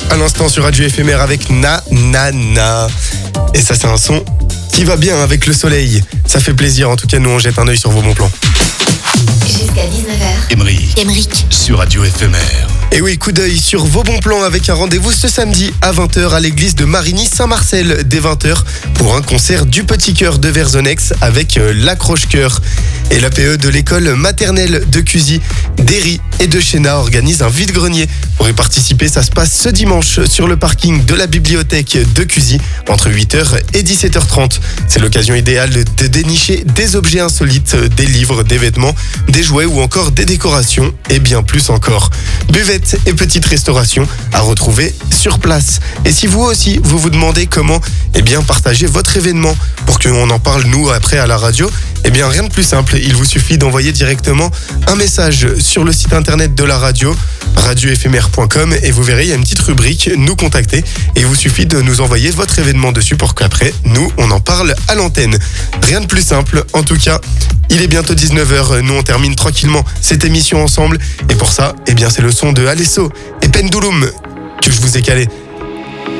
à l'instant sur Radio Éphémère avec Na Na Na. Et ça, c'est un son qui va bien avec le soleil. Ça fait plaisir. En tout cas, nous, on jette un œil sur vos bons plans. Jusqu'à 19h. Émeric sur Radio Éphémère. Et oui, coup d'œil sur vos bons plans avec un rendez-vous ce samedi à 20h à l'église de Marigny-Saint-Marcel dès 20h pour un concert du Petit Cœur de Verzonex avec l'Accroche-Cœur. Et l'APE de l'école maternelle de Cusy, d'Héry et de Chéna organise un vide-grenier. Pour y participer, ça se passe ce dimanche sur le parking de la bibliothèque de Cusy entre 8h et 17h30. C'est l'occasion idéale de dénicher des objets insolites, des livres, des vêtements, des jouets ou encore des décorations et bien plus encore. Buvette et petite restauration à retrouver sur place. Et si vous aussi, vous vous demandez comment partager votre événement pour qu'on en parle nous après à la radio, rien de plus simple, il vous suffit d'envoyer directement un message sur le site internet de la radio, radioéphémère.com, et vous verrez, il y a une petite rubrique « Nous contacter » et il vous suffit de nous envoyer votre événement dessus pour qu'après, nous, on en parle à l'antenne. Rien de plus simple, en tout cas, il est bientôt 19h, nous on termine tranquillement cette émission ensemble, et pour ça, c'est le son de Alesso et Pendulum que je vous ai calé.